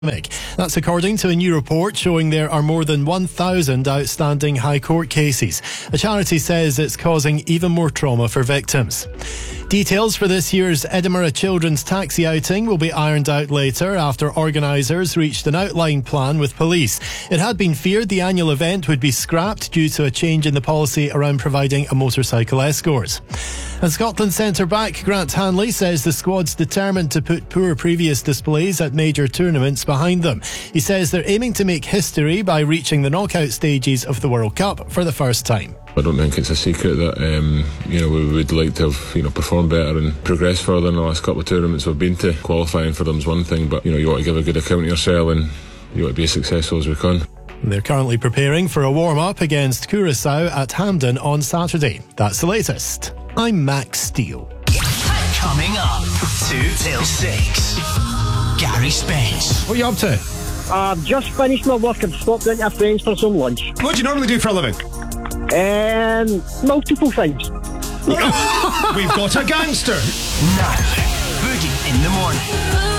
That's according to a new report showing there are more than 1,000 outstanding High Court cases. A charity says it's causing even more trauma for victims. Details for this year's Edinburgh Children's Taxi outing will be ironed out later after organisers reached an outline plan with police. It had been feared the annual event would be scrapped due to a change in the policy around providing a motorcycle escort. And Scotland centre-back Grant Hanley says the squad's determined to put poor previous displays at major tournaments behind them. He says they're aiming to make history by reaching the knockout stages of the World Cup for the first time. I don't think it's a secret that we would like to have performed better and progressed further in the last couple of tournaments we've been to. Qualifying for them's one thing, but you want to give a good account of yourself and you want to be as successful as we can. They're currently preparing for a warm-up against Curaçao at Hampden on Saturday. That's the latest. I'm Max Steele. Coming up, 2 till 6. Gary Spence. What are you up to? I've just finished my work and stopped into a friend's for some lunch. What do you normally do for a living? Multiple things. We've got a gangster. Now, Boogie in the morning.